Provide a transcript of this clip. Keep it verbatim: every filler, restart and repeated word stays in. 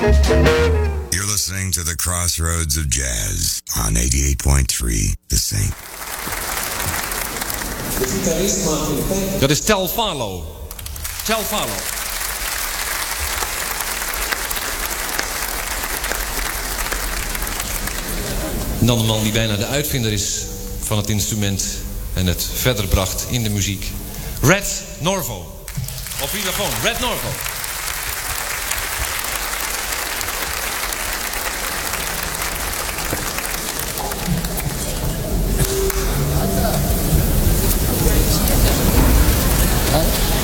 You're listening to the Crossroads of Jazz on eighty-eight point three The Saint. Dat is Tel Falo. Tel Falo. En dan de man die bijna de uitvinder is van het instrument en het verder bracht in de muziek. Red Norvo. Op vibrafoon, Red Norvo.